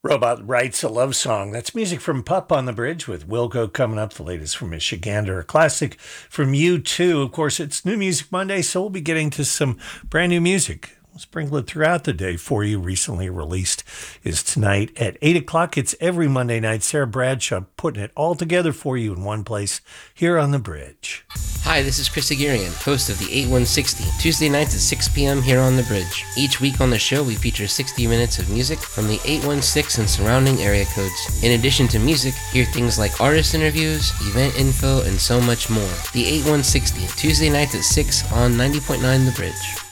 Robot Writes a Love Song. That's music from Pup on the Bridge with Wilco coming up. The latest from Michigander, a classic from U2. Of course, it's New Music Monday, so we'll be getting to some brand new music. We'll sprinkle it throughout the day for you. Recently released is tonight at 8 o'clock. It's every Monday night. Sarah Bradshaw putting it all together for you in one place here on the Bridge. Hi, this is Chris Agirian, host of the 8160, Tuesday nights at 6 p.m. here on the Bridge. Each week on the show, we feature 60 minutes of music from the 816 and surrounding area codes. In addition to music, hear things like artist interviews, event info, and so much more. The 8160, Tuesday nights at 6 on 90.9 The Bridge.